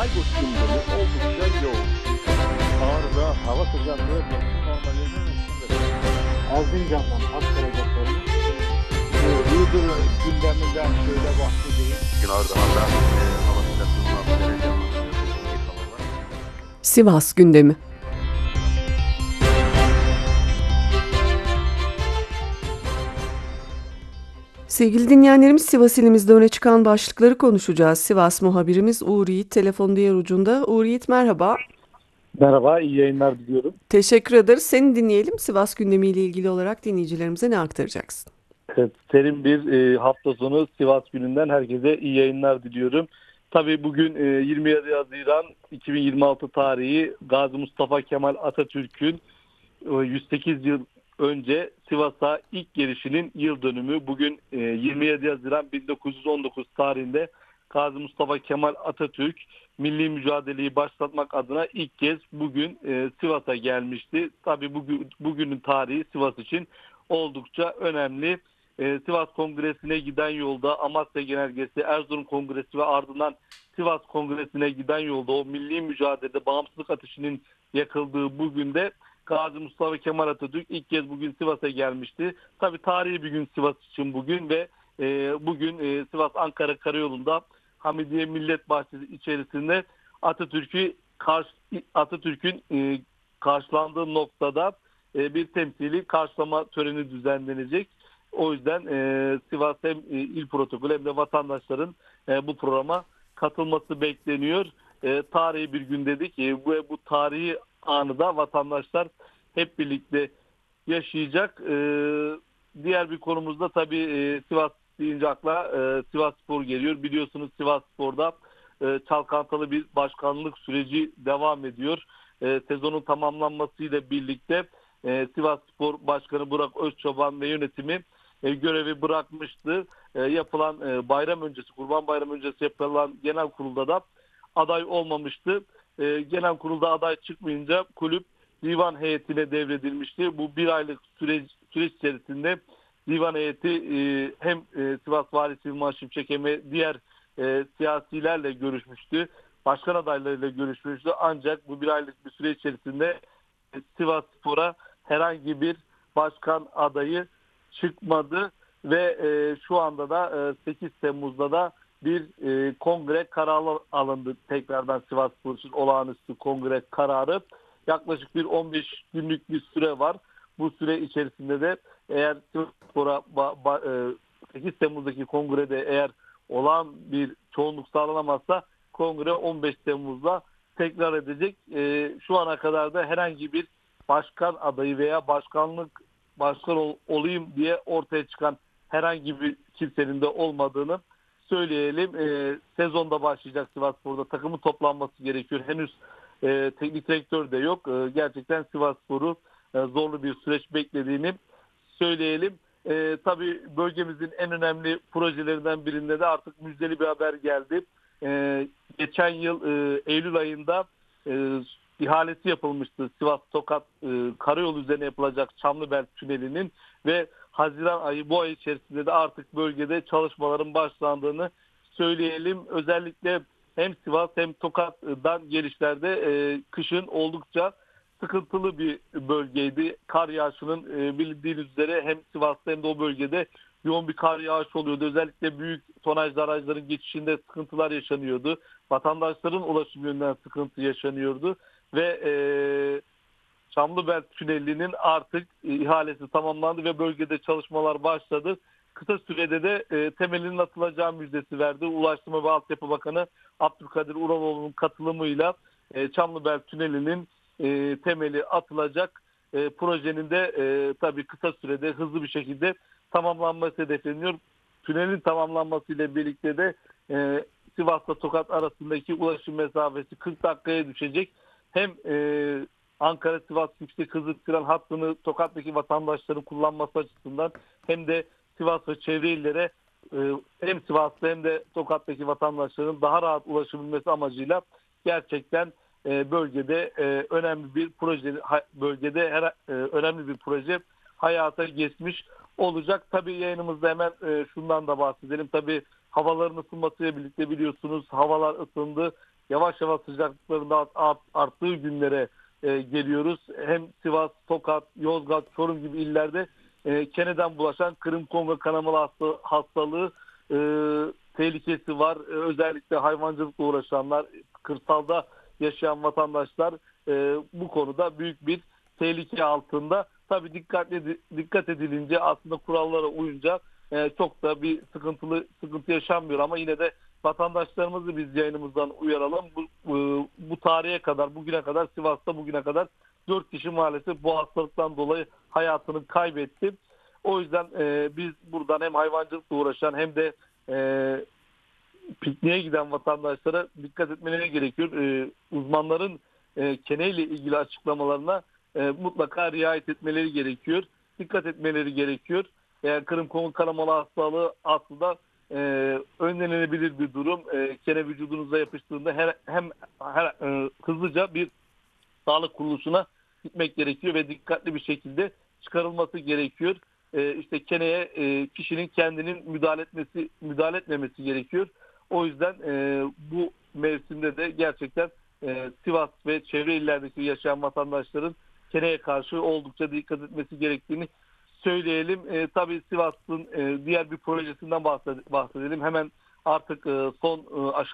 Bayburt gündemi oldukça yoğun. Ağrı'da hava sıcaklığı normalinin üstünde. Erzincan'dan aktaracaklarımız. Iğdır gündeminden şöyle bahsedeyim. Ardahan'da hava sıcaklığından derece anlatılıyor. Sivas gündemi. Sevgili dinleyenlerimiz, Sivas ilimizde öne çıkan başlıkları konuşacağız. Sivas muhabirimiz Uğur Yiğit telefon diğer ucunda. Uğur Yiğit merhaba. Merhaba, iyi yayınlar diliyorum. Teşekkür ederiz. Seni dinleyelim. Sivas gündemiyle ilgili olarak dinleyicilerimize ne aktaracaksın? Serin bir hafta sonu Sivas gününden herkese iyi yayınlar diliyorum. Tabii bugün 27 Haziran 2026 tarihi Gazi Mustafa Kemal Atatürk'ün 108 yıl önce Sivas'a ilk gelişinin yıl dönümü. Bugün 27 Haziran 1919 tarihinde Gazi Mustafa Kemal Atatürk milli mücadeleyi başlatmak adına ilk kez bugün Sivas'a gelmişti. Tabii bugünün tarihi Sivas için oldukça önemli. Sivas Kongresi'ne giden yolda Amasya Genelgesi, Erzurum Kongresi ve ardından Sivas Kongresi'ne giden yolda o milli mücadelede bağımsızlık ateşinin yakıldığı bugün de Gazi Mustafa Kemal Atatürk ilk kez bugün Sivas'a gelmişti. Tabii tarihi bir gün Sivas için bugün ve bugün Sivas-Ankara Karayolu'nda Hamidiye Millet Bahçesi içerisinde Atatürk'ün karşılandığı noktada bir temsili karşılama töreni düzenlenecek. O yüzden Sivas hem il protokolü hem de vatandaşların bu programa katılması bekleniyor. Tarihi bir gün dedik. Bu tarihi anı da vatandaşlar hep birlikte yaşayacak. Diğer bir konumuzda tabii Sivas deyince akla Sivasspor geliyor. Biliyorsunuz Sivasspor'da çalkantılı bir başkanlık süreci devam ediyor. Sezonun tamamlanmasıyla birlikte Sivasspor Başkanı Burak Özçoban ve yönetimi görevi bırakmıştı. Yapılan bayram öncesi, Kurban Bayramı öncesi yapılan genel kurulda da aday olmamıştı. Genel kurulda aday çıkmayınca kulüp divan heyetine devredilmişti. Bu bir aylık süreç içerisinde divan heyeti hem Sivas Valisi Yılmaz Şimşek hem de diğer siyasilerle görüşmüştü. Başkan adaylarıyla görüşmüştü. Ancak bu bir aylık bir süre içerisinde Sivasspor'a herhangi bir başkan adayı çıkmadı ve şu anda da 8 Temmuz'da da bir kongre kararı alındı. Tekrardan Sivasspor için olağanüstü kongre kararı. Yaklaşık bir 15 günlük bir süre var. Bu süre içerisinde de eğer Sivasspor'a 8 Temmuz'daki kongrede eğer olağan bir çoğunluk sağlanamazsa kongre 15 Temmuz'da tekrar edecek. Şu ana kadar da herhangi bir başkan adayı veya başkan olayım diye ortaya çıkan herhangi bir kimsenin de olmadığını söyleyelim. Sezonda başlayacak Sivasspor'da takımın toplanması gerekiyor. Henüz teknik direktör de yok. Gerçekten Sivasspor'u zorlu bir süreç beklediğini söyleyelim. Tabii bölgemizin en önemli projelerinden birinde de artık müjdeli bir haber geldi. Geçen yıl Eylül ayında ihalesi yapılmıştı. Sivas-Tokat karayolu üzerine yapılacak Çamlıbel Tüneli'nin ve Haziran ayı bu ay içerisinde de artık bölgede çalışmaların başlandığını söyleyelim. Özellikle hem Sivas hem Tokat'dan gelişlerde kışın oldukça sıkıntılı bir bölgeydi. Kar yağışının bildiğiniz üzere hem Sivas'ta hem de o bölgede yoğun bir kar yağışı oluyordu. Özellikle büyük tonajlı araçların geçişinde sıkıntılar yaşanıyordu. Vatandaşların ulaşım yönünden sıkıntı yaşanıyordu. Ve Çamlıbel Tüneli'nin artık ihalesi tamamlandı ve bölgede çalışmalar başladı. Kısa sürede de temelinin atılacağı müjdesi verdi. Ulaştırma ve Altyapı Bakanı Abdülkadir Uraloğlu'nun katılımıyla Çamlıbel Tüneli'nin temeli atılacak. Projenin de tabii kısa sürede hızlı bir şekilde tamamlanması hedefleniyor. Tünelin tamamlanmasıyla birlikte de Sivas'ta Tokat arasındaki ulaşım mesafesi 40 dakikaya düşecek. Hem Ankara-Sivas yüksek hızlı tren hattını Tokat'taki vatandaşların kullanması açısından hem de Sivas ve çevre illere hem Sivas'ta hem de Tokat'taki vatandaşların daha rahat ulaşabilmesi amacıyla gerçekten bölgede önemli bir proje hayata geçmiş olacak. Tabii yayınımızda hemen şundan da bahsedelim. Tabii havaların ısınmasıyla birlikte biliyorsunuz havalar ısındı. Yavaş yavaş sıcaklıkların da arttığı günlere geliyoruz. Hem Sivas, Tokat, Yozgat, Çorum gibi illerde keneden bulaşan kırım koma kanamalı hastalığı tehlikesi var. Özellikle hayvancılıkla uğraşanlar, kırsalda yaşayan vatandaşlar bu konuda büyük bir tehlike altında. Tabii dikkat edilince aslında kurallara uyunca çok da bir sıkıntı yaşanmıyor ama yine de vatandaşlarımızı biz yayınımızdan uyaralım. Bu tarihe kadar, bugüne kadar Sivas'ta bugüne kadar 4 kişi maalesef bu hastalıktan dolayı hayatını kaybetti. O yüzden biz buradan hem hayvancılıkla uğraşan hem de pikniğe giden vatandaşlara dikkat etmeleri gerekiyor. Uzmanların keneyle ilgili açıklamalarına mutlaka riayet etmeleri gerekiyor. Dikkat etmeleri gerekiyor. Kırım koma kanamalı hastalığı aslında önlenebilir bir durum. Kene vücudunuza yapıştığında hızlıca bir sağlık kuruluşuna gitmek gerekiyor ve dikkatli bir şekilde çıkarılması gerekiyor. İşte keneye kişinin kendinin müdahale etmemesi gerekiyor. O yüzden bu mevsimde de gerçekten Sivas ve çevre illerdeki yaşayan vatandaşların keneye karşı oldukça dikkat etmesi gerektiğini söyleyelim. Tabii Sivas'ın diğer bir projesinden bahsedelim. Hemen artık son aşama